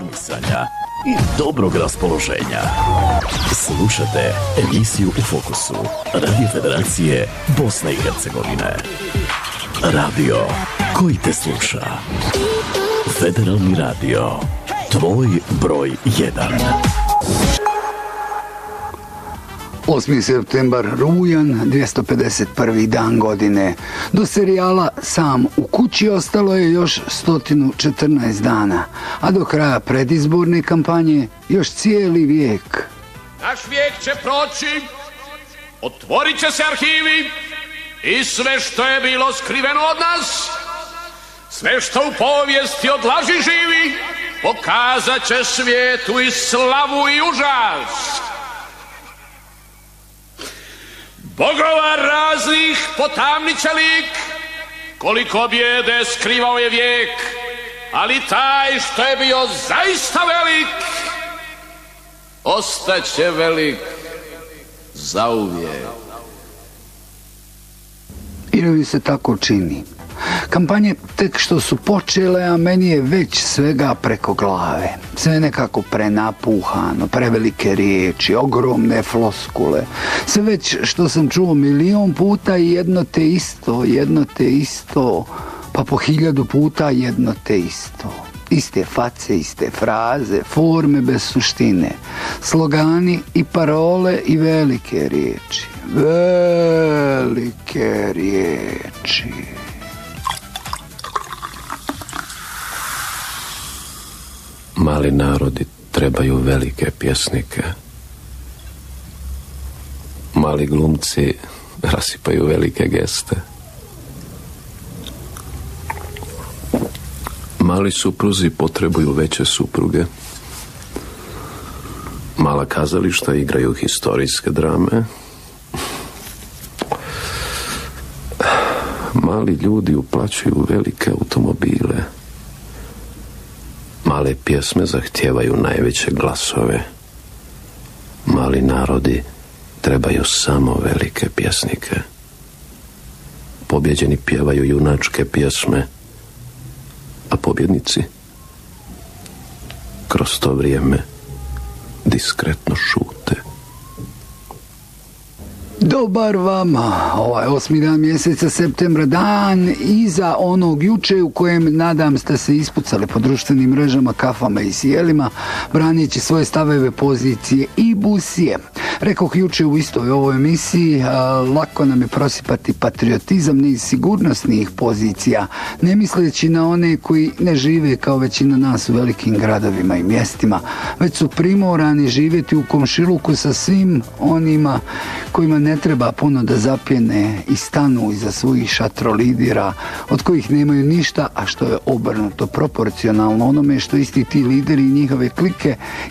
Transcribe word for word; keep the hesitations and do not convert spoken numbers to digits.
informisanja i dobrog raspoloženja. Slušate emisiju U fokusu Radio Federacije Bosne i Hercegovine. Radio koji te sluša. Federalni radio. Tvoj broj jedan. osmi septembar, rujan, dvjesto pedeset prvi dan godine. Do serijala Sam u kući ostalo je još sto četrnaest dana, a do kraja predizborne kampanje još cijeli vijek. Naš vijek će proći, otvorit će se arhivi i sve što je bilo skriveno od nas, sve što u povijesti od laži živi, pokazat će svijetu i slavu i užas. Bogova raznih potamnit će lik, koliko bijede skrivao je vijek, ali taj što je bio zaista velik, ostaće velik zauvijek. I mi se tako čini. Kampanje tek što su počele, a meni je već svega preko glave. Sve nekako prenapuhano, prevelike riječi, ogromne floskule. Sve već što sam čuo milion puta i jedno te isto, jedno te isto, pa po hiljadu puta jedno te isto. Iste face, iste fraze, forme bez suštine, slogani i parole i velike riječi. Velike riječi. Mali narodi trebaju velike pjesnike. Mali glumci rasipaju velike geste. Mali supruzi potrebuju veće supruge. Mala kazališta igraju historijske drame. Mali ljudi uplaćuju velike automobile. Male pjesme zahtijevaju najveće glasove. Mali narodi trebaju samo velike pjesnike. Pobjeđeni pjevaju junačke pjesme, a pobjednici kroz to vrijeme diskretno šute. Dobar vama, ovaj osmi dan mjeseca septembra, dan iza onog juče u kojem, nadam, ste se ispucali po društvenim mrežama, kafama i sjelima, branijeći svoje staveve, pozicije i busije. Rekoh juče u istoj ovoj emisiji, a, lako nam je prosipati patriotizam niz sigurnosnih pozicija, ne misleći na one koji ne žive kao većina nas u velikim gradovima i mjestima, već su primorani živjeti u komšiluku sa svim onima kojima ne treba puno da zapjene i stanu iza svojih šatrolidera, od kojih nemaju ništa, a što je obrnuto proporcionalno onome što isti ti lideri i njihove klike